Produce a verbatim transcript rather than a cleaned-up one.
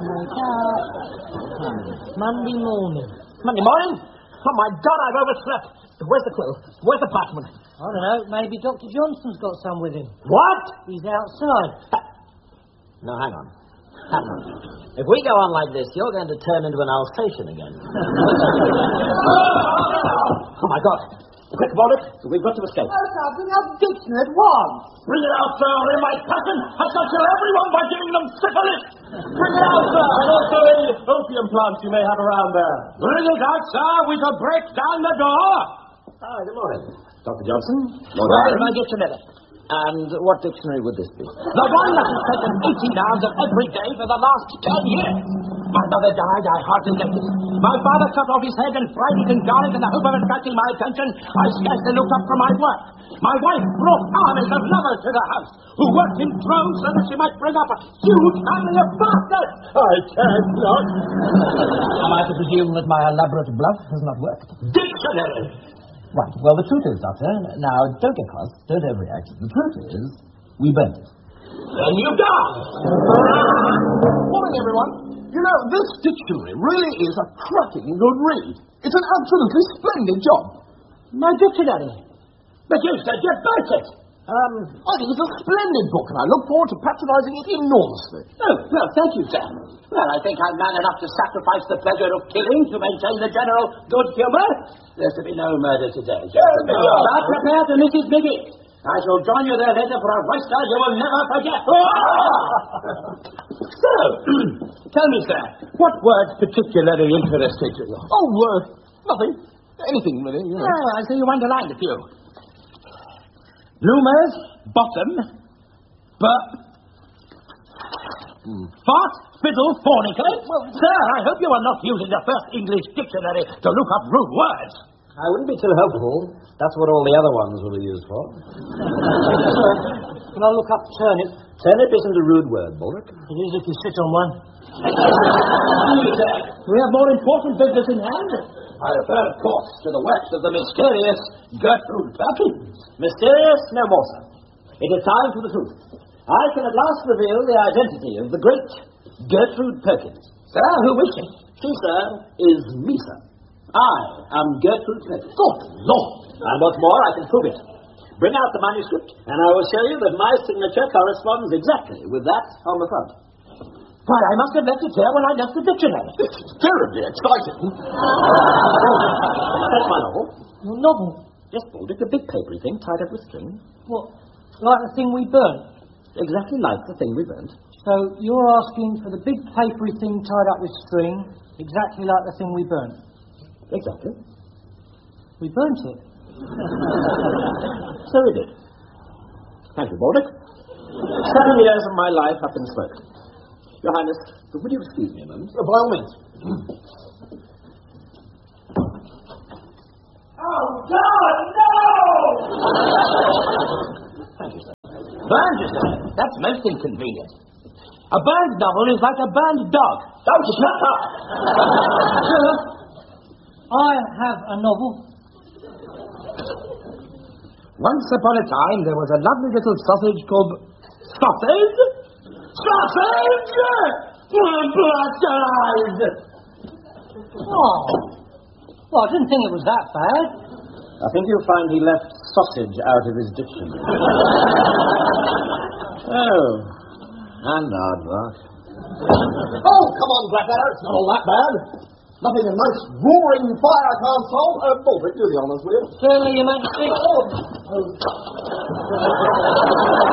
Wake up. Monday morning. Monday morning? Oh, my God, I've overslept. Where's the quill? Where's the parchment? I don't know. Maybe Doctor Johnson's got some with him. What? He's outside. No, hang on. Hang on. If we go on like this, you're going to turn into an Alsatian again. Oh, my God. Quick, Bollock. We've got to escape. Oh, sir, bring out the dictionary at once. Bring it out, sir, or in my passion, I shall kill everyone by giving them syphilis. Bring it out, sir, and also any opium plants you may have around there. Bring it out, sir. We shall break down the door. Hi, good morning. Doctor Johnson? Where is my dictionary? And what dictionary would this be? The one that has taken eighteen hours of every day for the last ten years. My mother died, I hardly left it. My father cut off his head and fried it in garlic in the hope of attracting my attention. I scarcely looked up from my work. My wife brought armies of lovers to the house, who worked in droves so that she might bring up a huge family of bastards. I can't not. Am I to presume that my elaborate bluff has not worked? Dictionary! Right. Well, the truth is, Doctor, now, don't get cross, don't overreact. The truth is, we burnt it. Then you died! Morning, everyone. You know, this dictionary really is a cracking good read. It's an absolutely splendid job. My dictionary? But you said you burnt it! Um, I think it's a splendid book, and I look forward to patronising it enormously. Oh, well, thank you, Sam. Well, I think I'm man enough to sacrifice the pleasure of killing to maintain the general good humour. There's to be no murder today, gentlemen. Oh, but prepare to Missus Biggie. I shall join you there later for a roaster you will never forget. So, tell me, sir, what words particularly interested you? Oh, uh, nothing. Anything, really, you know. Oh, I see you underlined a few. Bloomers, bottom, but... Hmm. Fart, fiddle, fornicate? Well, sir, I hope you are not using the first English dictionary to look up rude words. I wouldn't be too hopeful. That's what all the other ones will be used for. Can I look up turnip? Turnip isn't a rude word, Bullock. It is if you sit on one. We have more important business in hand. I refer, of course, to the works of the mysterious Gertrude Perkins. Mysterious? No more, sir. It is time for the truth. I can at last reveal the identity of the great Gertrude Perkins. Sir, who is she? She, sir, is me, sir. I am Gertrude Perkins. Good Lord! And what's more, I can prove it. Bring out the manuscript, and I will show you that my signature corresponds exactly with that on the front. Why, I must have left it here when I left the dictionary. It's terribly exciting. That's my novel. Your novel? Yes, Bullock, the big papery thing tied up with string. What? Like the thing we burnt? Exactly like the thing we burnt. So you're asking for the big papery thing tied up with string, exactly like the thing we burnt? Exactly. We burnt it. So we did. Thank you, Bullock. Seven years of my life have been smoke. Your Highness, would you excuse me a moment? Uh, by all means. Oh, God, no! Thank you, sir. Burned, you say? That's most inconvenient. A burned novel is like a burned dog. Don't shut up! I have a novel. Once upon a time, there was a lovely little sausage called... Sausage? Sausage! Blaster eyes! Oh. Well, I didn't think it was that bad. I think you'll find he left sausage out of his dictionary. Oh. And aardvark. Oh, come on, Blackadder. It's not all that bad. Nothing a nice roaring fire I can't solve. Uh, Bullock, do the honours, will you? Certainly, Your Majesty. Oh. Oh.